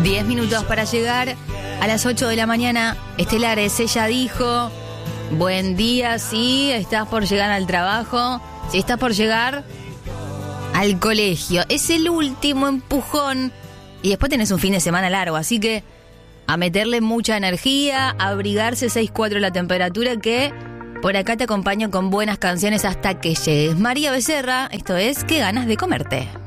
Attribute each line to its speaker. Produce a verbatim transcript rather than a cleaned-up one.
Speaker 1: Diez minutos para llegar a las ocho de la mañana. Estelares, ella dijo, buen día, si estás por llegar al trabajo, si estás por llegar al colegio. Es el último empujón y después tenés un fin de semana largo, así que a meterle mucha energía, a abrigarse seis cuatro la temperatura, que por acá te acompaño con buenas canciones hasta que llegues. María Becerra, esto es Qué ganas de comerte.